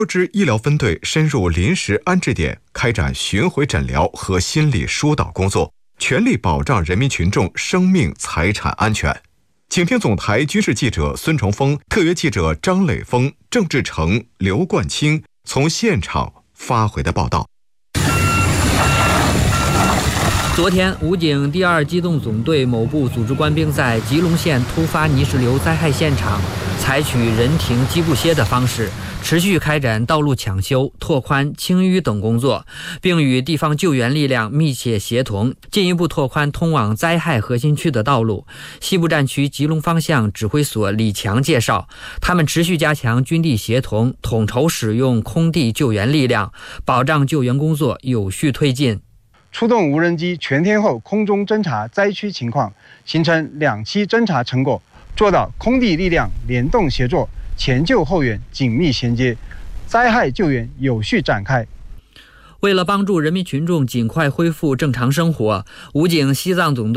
6支医疗分队深入临时安置点，开展巡回诊疗和心理疏导工作，全力保障人民群众生命财产安全。请听总台军事记者孙崇峰、特约记者张磊峰、郑志成、刘冠清从现场发回的报道。 昨天，武警第2机动总队某部组织官兵在吉隆县突发泥石流灾害现场，采取人停机不歇的方式，持续开展道路抢修、拓宽清淤等工作，并与地方救援力量密切协同，进一步拓宽通往灾害核心区的道路。西部战区吉隆方向指挥所李强介绍，他们持续加强军地协同，统筹使用空地救援力量，保障救援工作有序推进。 出动无人机全天候空中侦察灾区情况，形成2期侦察成果，做到空地力量联动协作，前救后援紧密衔接，灾害救援有序展开。 为了帮助人民群众尽快恢复正常生活，武警西藏总队